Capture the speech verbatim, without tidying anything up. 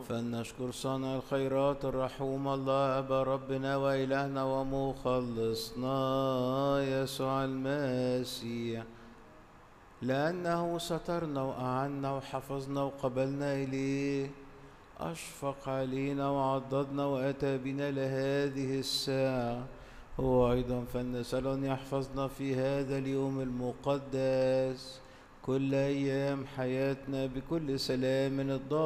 فلنشكر صانع الخيرات الرحوم الله أبا ربنا وإلهنا ومخلصنا يسوع المسيح، لأنه سترنا وأعنا وحفظنا وقبلنا إليه، أشفق علينا وعضدنا وأتى بنا لهذه الساعة. هو أيضا فلنسأل أن يحفظنا في هذا اليوم المقدس كل أيام حياتنا بكل سلام الضال